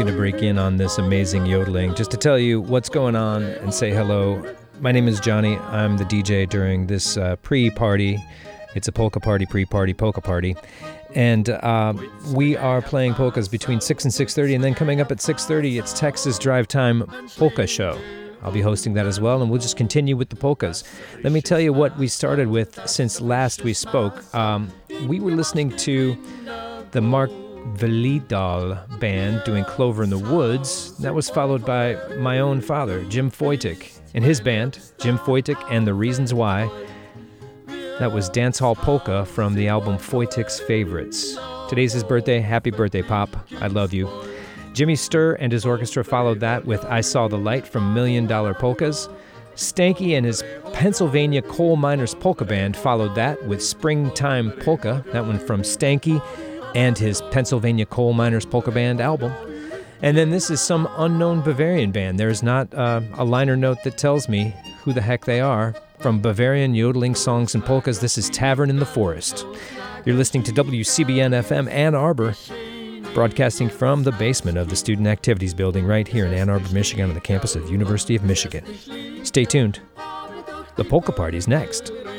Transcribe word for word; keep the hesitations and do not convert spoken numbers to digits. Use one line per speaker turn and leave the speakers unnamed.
going to break in on this amazing yodeling just to tell you what's going on and say hello. My name is Johnny. I'm the D J during this uh, pre-party. It's a polka party, pre-party, polka party. And uh, we are playing polkas between six and six thirty, and then coming up at six thirty, it's Texas Drive Time Polka Show. I'll be hosting that as well, and we'll just continue with the polkas. Let me tell you what we started with since last we spoke. Um, we were listening to the Mark Velidal band doing Clover in the Woods. That was followed by my own father, Jim Foytik, and his band, Jim Foytik and the Reasons Why. That was Dancehall Polka from the album Foytik's Favorites. Today's his birthday. Happy birthday, Pop. I love you. Jimmy Sturr and his orchestra followed that with I Saw the Light from Million Dollar Polkas. Stanky and his Pennsylvania Coal Miners Polka Band followed that with Springtime Polka, that one from Stanky and his Pennsylvania Coal Miners Polka Band album. And then this is some unknown Bavarian band. There's not uh, a liner note that tells me who the heck they are. From Bavarian Yodeling Songs and Polkas, this is Tavern in the Forest. You're listening to W C B N F M Ann Arbor, broadcasting from the basement of the Student Activities Building right here in Ann Arbor, Michigan on the campus of the University of Michigan. Stay tuned. The Polka Party's next.